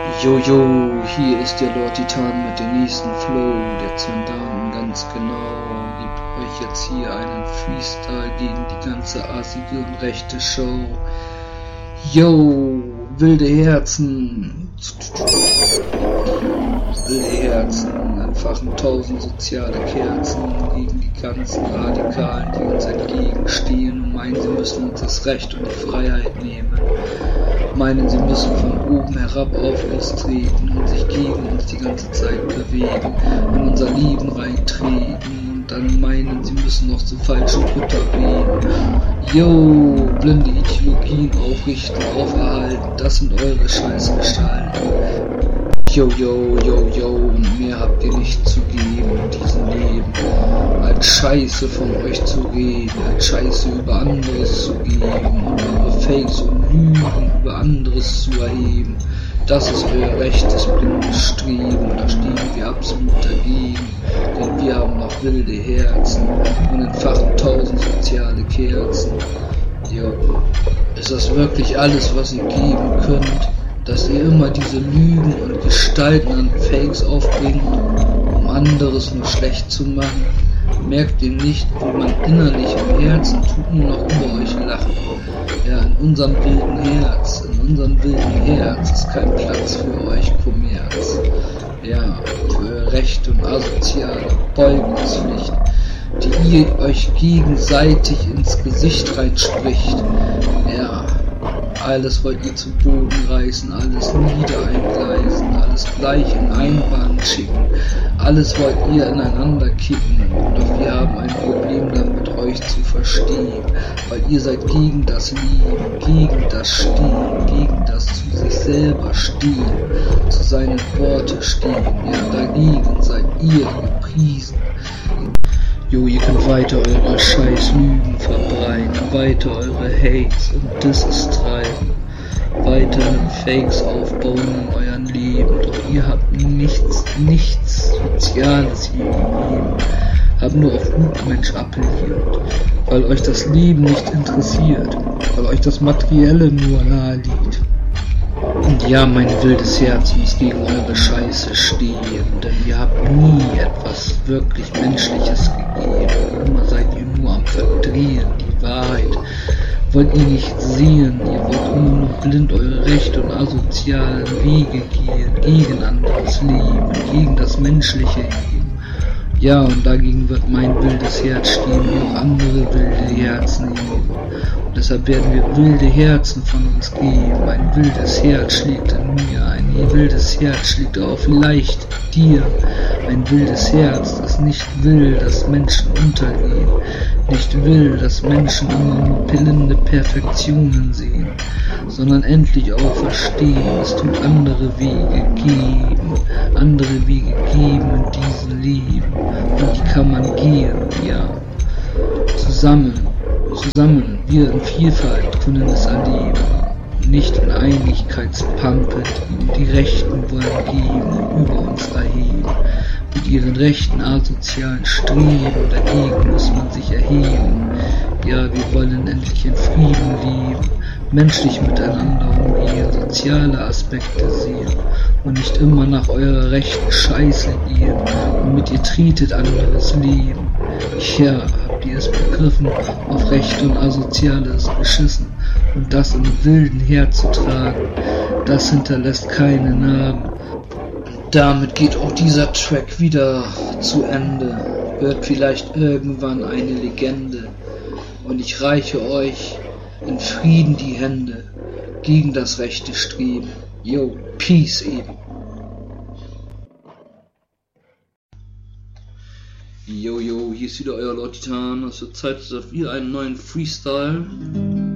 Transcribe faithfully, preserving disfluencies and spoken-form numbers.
Jojo, hier ist der Lord Titan mit dem nächsten Flow, der Zündan ganz genau, gibt euch jetzt hier einen Freestyle gegen die ganze assige und rechte Show. Yo, wilde Herzen, wilde Herzen, entfachen tausend soziale Kerzen gegen die ganzen Radikalen, die uns entgegenstehen und meinen, sie müssen uns das Recht und die Freiheit nehmen. Meinen, sie müssen von oben herab auf uns treten und sich gegen uns die ganze Zeit bewegen, in unser Leben reintreten und dann meinen, sie müssen noch so falsche Butter reden. Yo, blinde Ideologien aufrichten, auferhalten, das sind eure Scheißgestalten. Yo, yo, yo, yo, und mehr habt ihr nicht zu geben in diesem Leben, als Scheiße von euch zu reden, als Scheiße über anderes zu geben und eure Fakes und Lügen über anderes zu erheben. Das ist euer rechtes blindes Streben, und da stehen wir absolut dagegen, denn wir haben noch wilde Herzen und entfachen tausend soziale Kerzen. Jo, ist das wirklich alles, was ihr geben könnt? Dass ihr immer diese Lügen und Gestalten an Fakes aufbringt, um anderes nur schlecht zu machen? Merkt ihr nicht, wie man innerlich im Herzen tut nur noch über euch lachen? Ja, in unserem wilden Herz, in unserem wilden Herz ist kein Platz für euch Kommerz. Ja, für eure rechte und asoziale Beugungspflicht, die ihr euch gegenseitig ins Gesicht reinspricht. Ja, alles wollt ihr zu Boden reißen, alles nieder eingleisen, alles gleich in Einbahn schicken, alles wollt ihr ineinander kicken, doch wir haben ein Problem damit, euch zu verstehen, weil ihr seid gegen das Leben, gegen das Stehen, gegen das zu sich selber stehen, zu seinen Worten stehen, ja, dagegen seid ihr gepriesen. Jo, ihr könnt weiter eure scheiß Lügen verbreiten, weiter eure Hates und Disses treiben, weiter Fakes aufbauen in euren Leben, doch ihr habt nichts, nichts Soziales hier gegeben, habt nur auf Gutmensch appelliert, weil euch das Leben nicht interessiert, weil euch das Materielle nur nahe liegt. Und ja, mein wildes Herz muss gegen eure Scheiße stehen, denn ihr habt nie etwas wirklich Menschliches gegeben. Immer seid ihr nur am Verdrehen, die Wahrheit wollt ihr nicht sehen, ihr wollt immer nur blind eure rechte und asozialen Wege gehen, gegen anderes Leben, gegen das menschliche Leben. Ja, und dagegen wird mein wildes Herz stehen, wie auch andere wilde Herzen geben. Und deshalb werden wir wilde Herzen von uns geben. Ein wildes Herz schlägt in mir, ein wildes Herz schlägt auch vielleicht dir. Ein wildes Herz, das nicht will, dass Menschen untergehen, nicht will, dass Menschen immer nur pillende Perfektionen sehen, sondern endlich auch verstehen, es tut andere Wege geben, andere Wege geben in diesem Leben, und die kann man gehen, ja, zusammen, zusammen, wir in Vielfalt können es erleben, nicht in Einigkeitspampe, die Rechten wollen geben und über uns erheben. Mit ihren rechten asozialen Streben, dagegen muss man sich erheben. Ja, wir wollen endlich in Frieden leben, menschlich miteinander umgehen, soziale Aspekte sehen und nicht immer nach eurer rechten Scheiße gehen, womit ihr tretet anderes Leben. Ja, habt ihr es begriffen, auf Rechte und Asoziales beschissen und das im wilden Herz zu tragen, das hinterlässt keine Narben. Damit geht auch dieser Track wieder zu Ende, wird vielleicht irgendwann eine Legende, und ich reiche euch in Frieden die Hände gegen das rechte Streben. Yo, Peace eben. Yo, yo, hier ist wieder euer Lord Titan, es wird Zeit für einen neuen Freestyle.